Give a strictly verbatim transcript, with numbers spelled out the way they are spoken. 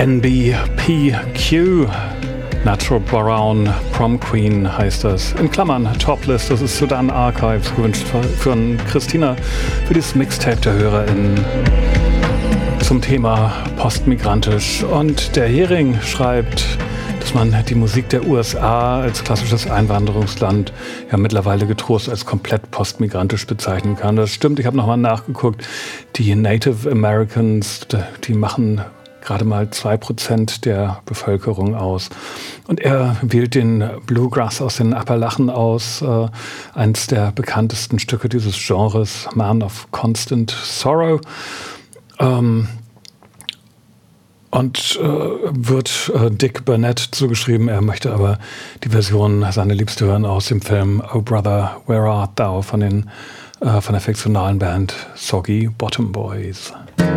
N B P Q. Natural Brown Prom Queen heißt das. In Klammern Toplist, das ist Sudan Archives, gewünscht von Christina für dieses Mixtape der HörerInnen zum Thema postmigrantisch. Und der Hering schreibt, dass man die Musik der U S A als klassisches Einwanderungsland ja mittlerweile getrost als komplett postmigrantisch bezeichnen kann. Das stimmt, ich habe nochmal nachgeguckt. Die Native Americans, die machen gerade mal zwei Prozent der Bevölkerung aus. Und er wählt den Bluegrass aus den Appalachen aus, äh, eines der bekanntesten Stücke dieses Genres, Man of Constant Sorrow. Ähm, und äh, wird äh, Dick Burnett zugeschrieben. Er möchte aber die Version, seine Liebste hören, aus dem Film Oh Brother, Where Art Thou von, den, äh, von der fiktionalen Band Soggy Bottom Boys.